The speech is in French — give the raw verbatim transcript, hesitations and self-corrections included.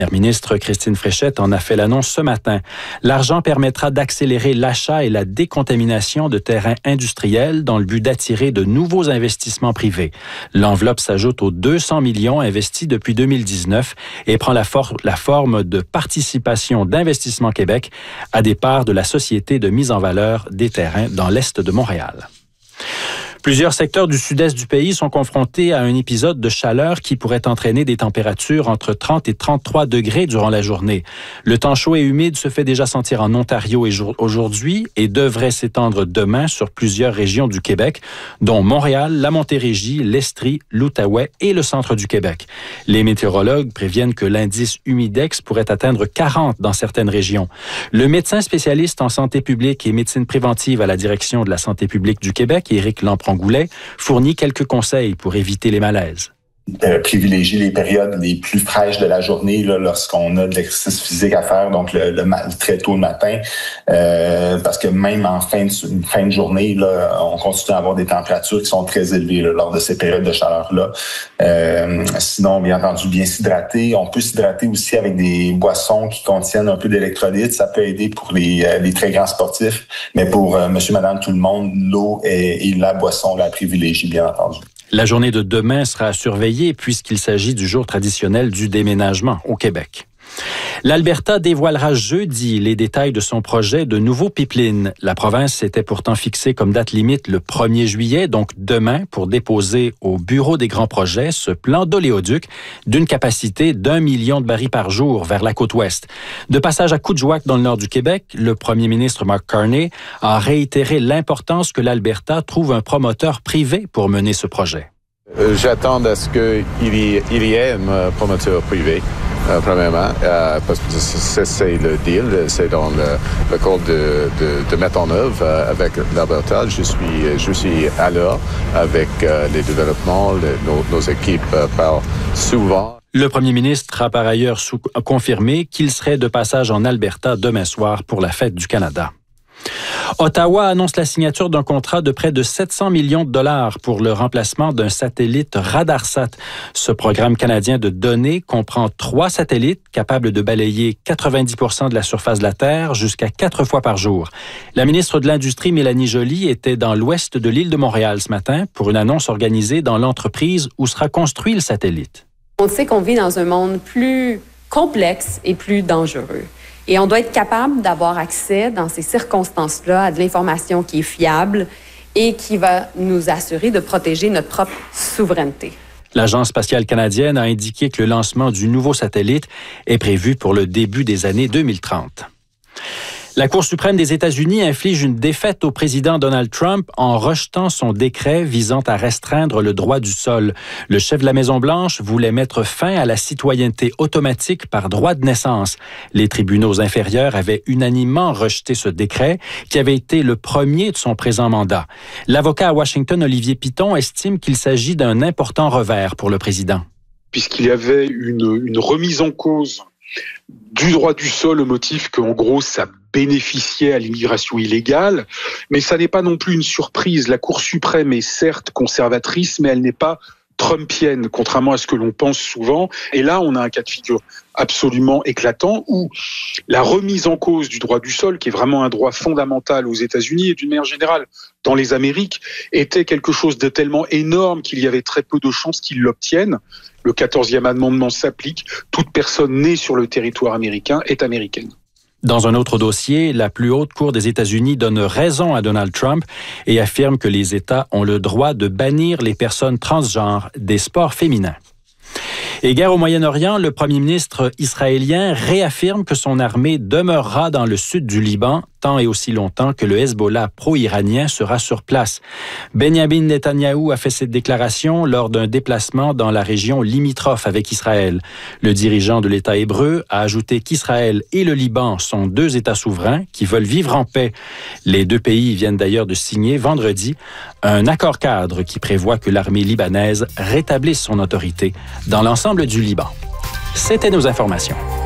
La ministre Christine Fréchette en a fait l'annonce ce matin. L'argent permettra d'accélérer l'achat et la décontamination de terrains industriels dans le but d'attirer de nouveaux investissements privés. L'enveloppe s'ajoute aux deux cents millions investis depuis deux mille dix-neuf et prend la, for- la forme de participation d'Investissement Québec à des parts de la Société de mise en valeur des terrains dans l'Est de Montréal. Plusieurs secteurs du sud-est du pays sont confrontés à un épisode de chaleur qui pourrait entraîner des températures entre trente et trente-trois degrés durant la journée. Le temps chaud et humide se fait déjà sentir en Ontario aujourd'hui et devrait s'étendre demain sur plusieurs régions du Québec, dont Montréal, la Montérégie, l'Estrie, l'Outaouais et le centre du Québec. Les météorologues préviennent que l'indice humidex pourrait atteindre quarante dans certaines régions. Le médecin spécialiste en santé publique et médecine préventive à la direction de la santé publique du Québec, Éric Lampron Goulet, fournit quelques conseils pour éviter les malaises. Euh, privilégier les périodes les plus fraîches de la journée là, lorsqu'on a de l'exercice physique à faire, donc le, le, le très tôt le matin, euh, parce que même en fin de, fin de journée, là, on continue à avoir des températures qui sont très élevées là, lors de ces périodes de chaleur-là. Euh, sinon, bien entendu, bien s'hydrater. On peut s'hydrater aussi avec des boissons qui contiennent un peu d'électrolytes. Ça peut aider pour les, euh, les très grands sportifs, mais pour euh, monsieur, madame, tout le monde, l'eau est, est la boisson la privilégiée, bien entendu. La journée de demain sera à surveiller puisqu'il s'agit du jour traditionnel du déménagement au Québec. L'Alberta dévoilera jeudi les détails de son projet de nouveau pipeline. La province s'était pourtant fixée comme date limite le premier juillet, donc demain, pour déposer au Bureau des grands projets ce plan d'oléoduc d'une capacité d'un million de barils par jour vers la côte ouest. De passage à Coudjouac dans le nord du Québec, le premier ministre Mark Carney a réitéré l'importance que l'Alberta trouve un promoteur privé pour mener ce projet. Euh, j'attends à ce qu'il y, il y ait un promoteur privé. Euh, premièrement, euh, parce que c'est, c'est le deal, c'est dans le, le code de, de, de mettre en œuvre euh, avec l'Alberta. Je suis, je suis à l'heure avec euh, les développements, les, nos, nos équipes euh, parlent souvent. Le premier ministre a par ailleurs sous- confirmé qu'il serait de passage en Alberta demain soir pour la fête du Canada. Ottawa annonce la signature d'un contrat de près de sept cents millions de dollars pour le remplacement d'un satellite Radarsat. Ce programme canadien de données comprend trois satellites capables de balayer quatre-vingt-dix pour cent de la surface de la Terre jusqu'à quatre fois par jour. La ministre de l'Industrie, Mélanie Joly, était dans l'ouest de l'île de Montréal ce matin pour une annonce organisée dans l'entreprise où sera construit le satellite. On sait qu'on vit dans un monde plus complexe et plus dangereux. Et on doit être capable d'avoir accès, dans ces circonstances-là, à de l'information qui est fiable et qui va nous assurer de protéger notre propre souveraineté. L'Agence spatiale canadienne a indiqué que le lancement du nouveau satellite est prévu pour le début des années deux mille trente. La Cour suprême des États-Unis inflige une défaite au président Donald Trump en rejetant son décret visant à restreindre le droit du sol. Le chef de la Maison-Blanche voulait mettre fin à la citoyenneté automatique par droit de naissance. Les tribunaux inférieurs avaient unanimement rejeté ce décret, qui avait été le premier de son présent mandat. L'avocat à Washington, Olivier Piton, estime qu'il s'agit d'un important revers pour le président. Puisqu'il y avait une, une remise en cause du droit du sol au motif qu'en gros, ça bénéficiait à l'immigration illégale, mais ça n'est pas non plus une surprise. La Cour suprême est certes conservatrice, mais elle n'est pas trumpienne, contrairement à ce que l'on pense souvent. Et là, on a un cas de figure absolument éclatant où la remise en cause du droit du sol, qui est vraiment un droit fondamental aux États-Unis et d'une manière générale dans les Amériques, était quelque chose de tellement énorme qu'il y avait très peu de chances qu'ils l'obtiennent. Le quatorzième amendement s'applique. Toute personne née sur le territoire américain est américaine. Dans un autre dossier, la plus haute cour des États-Unis donne raison à Donald Trump et affirme que les États ont le droit de bannir les personnes transgenres des sports féminins. Et guerre au Moyen-Orient, le premier ministre israélien réaffirme que son armée demeurera dans le sud du Liban tant et aussi longtemps que le Hezbollah pro-iranien sera sur place. Benyamin Netanyahou a fait cette déclaration lors d'un déplacement dans la région limitrophe avec Israël. Le dirigeant de l'État hébreu a ajouté qu'Israël et le Liban sont deux États souverains qui veulent vivre en paix. Les deux pays viennent d'ailleurs de signer vendredi un accord cadre qui prévoit que l'armée libanaise rétablisse son autorité dans l'ensemble du Liban. C'était nos informations.